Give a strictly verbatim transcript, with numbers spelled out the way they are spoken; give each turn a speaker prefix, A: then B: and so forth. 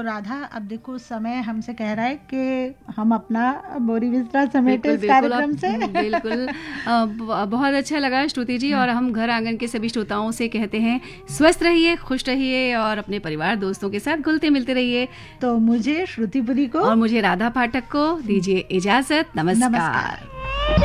A: राधा, अब देखो समय हमसे कह रहा है कि हम अपना बोरी बिस्तरा समेटे इस कार्यक्रम से।
B: बिल्कुल बहुत अच्छा लगा श्रुति जी, और हम घर आंगन के सभी श्रोताओं से कहते हैं स्वस्थ रहिए, खुश रहिए और अपने परिवार दोस्तों के साथ घुलते मिलते रहिए।
A: तो मुझे श्रुतिपुरी को
B: और मुझे राधा पाठक को दीजिए इजाजत। नमस्कार, नमस्कार।